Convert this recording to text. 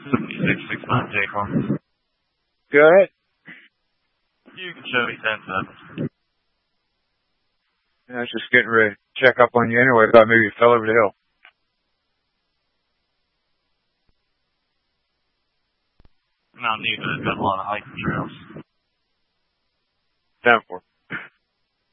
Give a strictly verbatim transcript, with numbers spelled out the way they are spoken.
six six nine J-Farm. Go ahead. You can show me ten cents. I was just getting ready to check up on you anyway. Thought maybe you fell over the hill. Mount Eva has got a lot of hiking trails. Ten four.